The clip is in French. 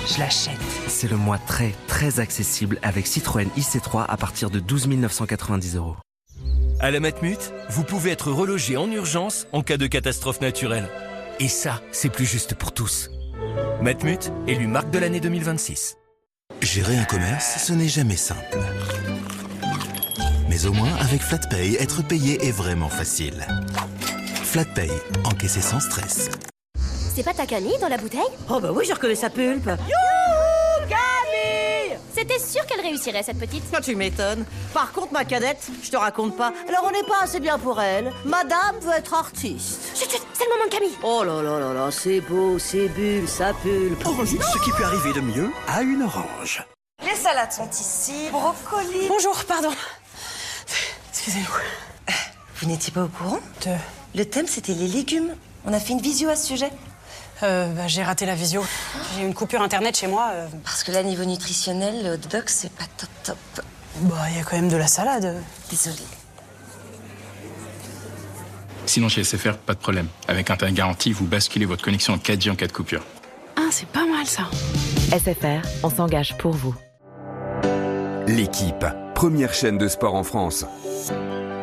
je l'achète. C'est le mois très, très accessible avec Citroën IC3 à partir de 12 990 €. À la Matmut, vous pouvez être relogé en urgence en cas de catastrophe naturelle. Et ça, c'est plus juste pour tous. Matmut, élu marque de l'année 2026. Gérer un commerce, ce n'est jamais simple. Mais au moins, avec FlatPay, être payé est vraiment facile. FlatPay, encaisser sans stress. C'est pas ta Camille dans la bouteille? Oh bah oui, je reconnais sa pulpe. Youhou, Camille! C'était sûr qu'elle réussirait, cette petite. Non, tu m'étonnes. Par contre, ma cadette, je te raconte pas. Alors, on n'est pas assez bien pour elle. Madame veut être artiste. Chut, chut, c'est le moment de Camille. Oh là là là là, c'est beau, c'est bulle, sa pulpe. Ce qui peut arriver de mieux à une orange. Les salades sont ici, brocolis. Bonjour, pardon. Excusez-nous. Vous n'étiez pas au courant? De... Le thème, c'était les légumes. On a fait une visio à ce sujet. J'ai raté la visio. J'ai une coupure internet chez moi. Parce que là, niveau nutritionnel, le hot dog, c'est pas top top. Bah, il y a quand même de la salade. Désolée. Sinon, chez SFR, pas de problème. Avec Internet Garantie, vous basculez votre connexion en 4G en cas de coupure. Ah, c'est pas mal, ça. SFR, on s'engage pour vous. L'équipe, première chaîne de sport en France.